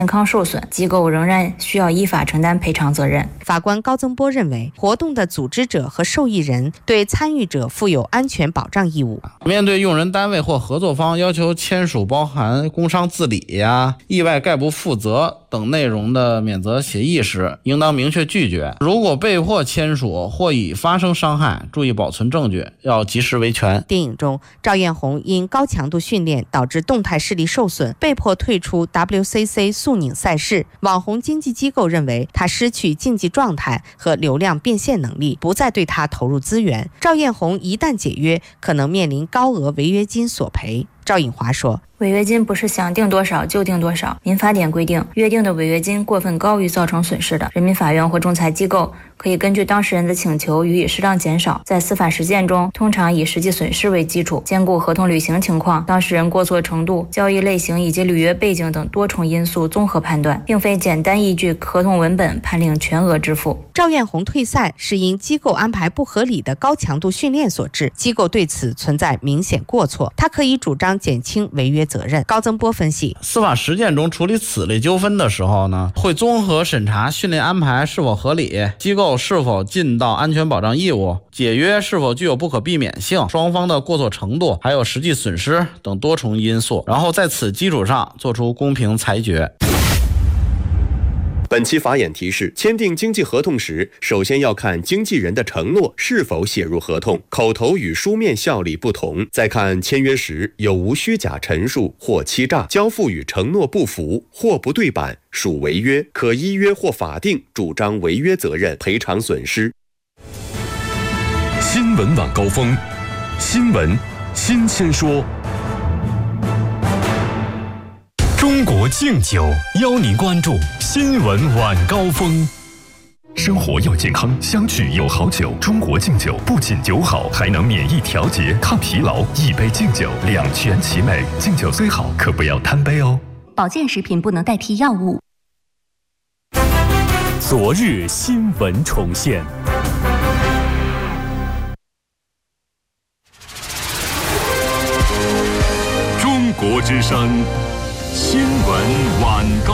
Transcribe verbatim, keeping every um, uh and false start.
健康受损，机构仍然需要依法承担赔偿责任。 法官高增波认为，活动的组织者和受益人对参与者负有安全保障义务。 面对用人单位或合作方要求签署包含工伤自理呀、意外概不负责等内容的免责协议时，应当明确拒绝。如果被迫签署或已发生伤害，注意保存证据，要及时维权。 电影中，赵艳红因高强度训练导致动态视力受损，被迫退出 W C C 速拧赛事。网红经纪机构认为他失去竞技状态和流量变现能力，不再对他投入资源。赵艳红一旦解约，可能面临高额违约金索赔。赵颖华说， 违约金不是想定多少就定多少，民法典规定，约定的违约金过分高于造成损失的，人民法院或仲裁机构可以根据当事人的请求予以适当减少。在司法实践中，通常以实际损失为基础，兼顾合同履行情况、当事人过错程度、交易类型以及履约背景等多重因素综合判断，并非简单依据合同文本判令全额支付。 赵艳红退赛是因机构安排不合理的高强度训练所致，机构对此存在明显过错，他可以主张减轻违约责任。高增波分析， 司法实践中处理此类纠纷的时候呢，会综合审查训练安排是否合理，机构是否尽到安全保障义务，解约是否具有不可避免性，双方的过错程度，还有实际损失等多重因素，然后在此基础上做出公平裁决。 本期法眼提示：签订经纪合同时，首先要看经纪人的承诺是否写入合同，口头与书面效力不同；再看签约时有无虚假陈述或欺诈，交付与承诺不符或不对版，属违约，可依约或法定主张违约责任，赔偿损失。 新闻晚高峰，新闻新鲜说。中国敬酒邀您关注新闻晚高峰。生活要健康，相聚有好酒。中国敬酒不仅酒好，还能免疫调节、抗疲劳。一杯敬酒，两全其美。敬酒最好，可不要贪杯哦。 保健食品不能代替药物。 昨日新闻重现。中国之声新闻晚高